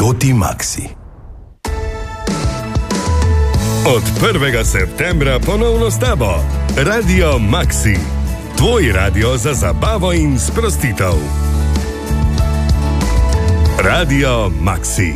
Toti Maxi. Od 1. septembra ponovno s tabo. Radio Maxi. Tvoj radio za zabavo in sprostitev. Radio Maxi.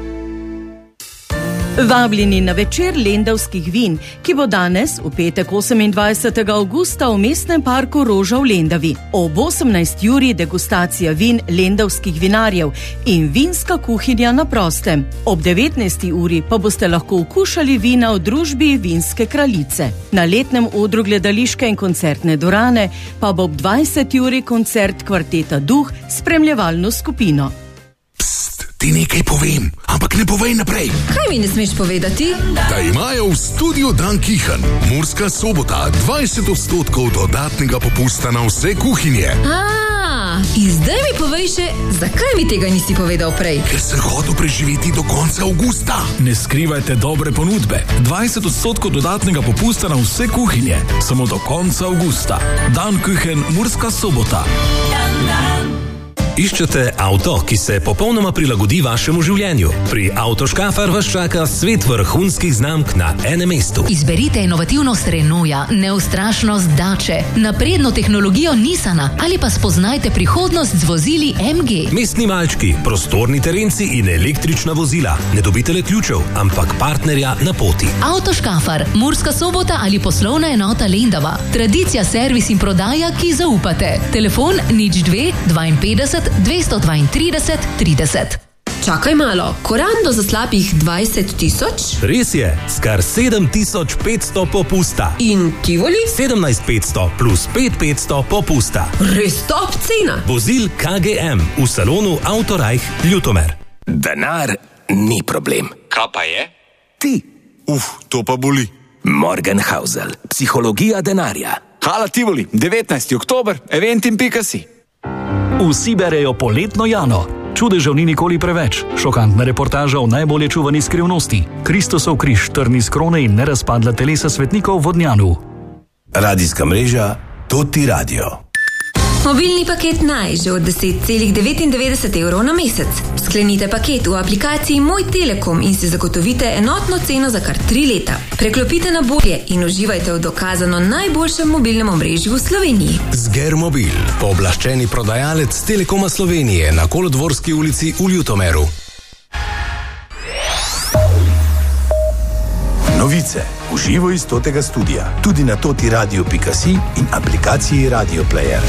Vabljeni na večer lendavskih vin, ki bo danes, v petek 28. avgusta, v mestnem parku Roža v Lendavi. Ob 18. uri degustacija vin lendavskih vinarjev in vinska kuhinja na prostem. Ob 19. uri pa boste lahko okušali vina v družbi Vinske kraljice. Na letnem odru gledališke in koncertne dvorane pa bo ob 20. uri koncert kvarteta Duh s spremljevalno skupino. Ti nekaj povem, ampak ne povej naprej. Kaj mi ne smeš povedati? Da imajo v studiu Dan Kihan, Murska Sobota, 20% dodatnega popusta na vse kuhinje. In zdaj mi povej še, zakaj mi tega nisi povedal prej? Ker sem hotel preživeti do konca avgusta. Ne skrivajte dobre ponudbe. 20% dodatnega popusta na vse kuhinje. Samo do konca avgusta. Dan Kihan, Murska Sobota. Iščete avto, ki se popolnoma prilagodi vašemu življenju? Pri Avtoškafar vas čaka svet vrhunskih znamk na enem mestu. Izberite inovativnost Renaulta, neustrašnost Dače, napredno tehnologijo Nissana ali pa spoznajte prihodnost z vozili MG. Mestni malčki, prostorni terenci in električna vozila. Ne dobite le ključev, ampak partnerja na poti. Avtoškafar, Murska Sobota ali poslovna enota Lendava. Tradicija, servis in prodaja, ki zaupate. Telefon 02 52 232 30. Čakaj malo, korando za slabih 20 000? Res je, skar 7500 popusta. In Tivoli? 17500 plus 5500 popusta. Res top cena. Vozil KGM v salonu Autorajh Ljutomer. Denar ni problem. Kaj pa je? Ti. To pa boli. Morgenhausel, psihologija denarja. Hala Tivoli, 19. oktober, eventim.si. Vsi berejo poletno Jano. Čudežev ni nikoli preveč. Šokantna reportaža o najbolje čuvani skrivnosti. Kristusov križ, trni z krone in nerazpadla telesa svetnikov v Vodnjanu. Radijska mreža Toti Radio. Mobilni paket Naj že od 10,99 € na mesec. Sklenite paket v aplikaciji Moj Telekom in si zagotovite enotno ceno za kar 3 leta. Preklopite na bolje in uživajte v dokazano najboljšem mobilnem omrežju v Sloveniji. Zgermobil, pooblaščeni prodajalec Telekoma Slovenije na Kolodvorski ulici v Ljutomeru. Novice v živo iz Totega studia, tudi na totiradio.si in aplikaciji Radio Player.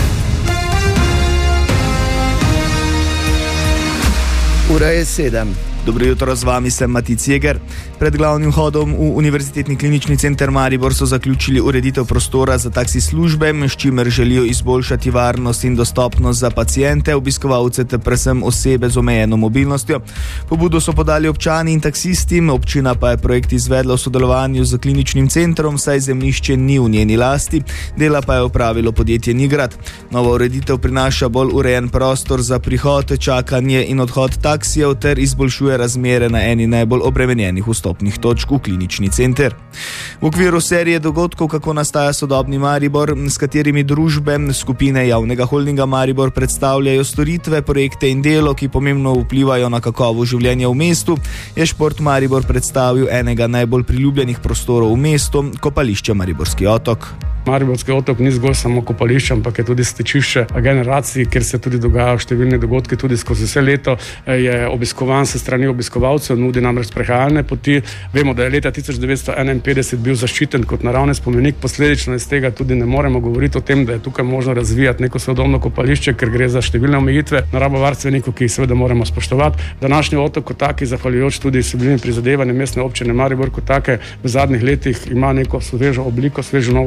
Ura je 7. Dobro jutro, z vami sem Matic Jeger. Pred glavnim hodom v Univerzitetni klinični center Maribor so zaključili ureditev prostora za taksi službe, s čimer želijo izboljšati varnost in dostopnost za paciente, obiskovalce ter predvsem osebe z omejeno mobilnostjo. Pobudo so podali občani in taksisti, občina pa je projekt izvedla v sodelovanju z kliničnim centrom, saj zemljišče ni v njeni lasti, dela pa je opravilo podjetje Nigrad. Nova ureditev prinaša bolj urejen prostor za prihod, čakanje in odhod taksijev ter izboljšuje razmere na eni najbolj obremenjenih vstopnih točk v klinični center. V okviru serije dogodkov, kako nastaja sodobni Maribor, s katerimi družbe skupine javnega holdinga Maribor predstavljajo storitve, projekte in delo, ki pomembno vplivajo na kakovost življenja v mestu, je Šport Maribor predstavil enega najbolj priljubljenih prostorov v mestu, kopališče Mariborski otok. Mariborski otok ni zgolj samo kopališče, ampak je tudi stičišče generacij, kjer se tudi dogajajo številne dogodki, tudi skozi vse leto je obiskovan se strani obiskovalcev, nudi namreč sprehajalne poti. Vemo, da je leta 1951 bil zaščiten kot naravni spomenik, posledično iz tega tudi ne moremo govoriti o tem, da je tukaj možno razvijati neko sodobno kopališče, ker gre za številne omejitve naravovarstvenikov, ki jih seveda moramo spoštovati. Današnji otok kot taki, zahvaljujoč tudi številnim prizadevanjem mestne občine Maribor kot take, v zadnjih letih ima neko svežo obliko, svežo novo